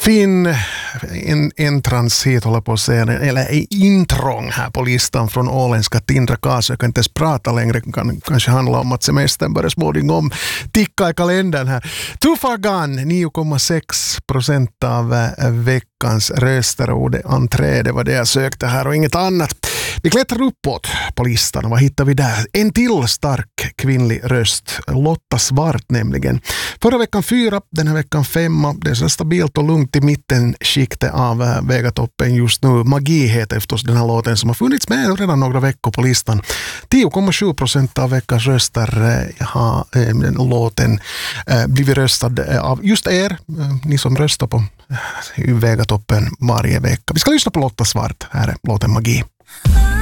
Fin entrans hit håller på att säga, eller intrång här på listan från åländska Tindra Kaas. Jag kan inte ens prata längre, kan kanske handla om att semestern börjar småningom ticka i kalendern här. Too Far Gone, 9,6% av veckans röster och det entré, det var det jag sökte här och inget annat. Vi klättrar uppåt på listan och vad hittar vi där? En till stark kvinnlig röst, Lotta Svart nämligen. Förra veckan 4, den här veckan 5. Det är så stabilt och lugnt i mitten skiktet av vägatoppen just nu. Magi heter förstås den här låten som har funnits med redan några veckor på listan. 10,7% av veckans röster har låten blivit röstad av just er, ni som röstar på vägatoppen varje vecka. Vi ska lyssna på Lotta Svart, här är låten Magi.